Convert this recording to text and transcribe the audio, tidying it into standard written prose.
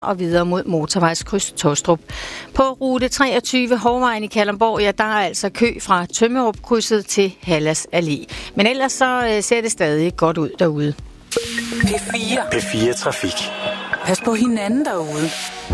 og videre mod motorvejskryds Tostrup. På rute 23 Hovvejen i Kalundborg, ja, der er altså kø fra Tømmerup-krydset til Hallas Allé. Men ellers så ser det stadig godt ud derude. P4 Trafik. Pas på hinanden derude.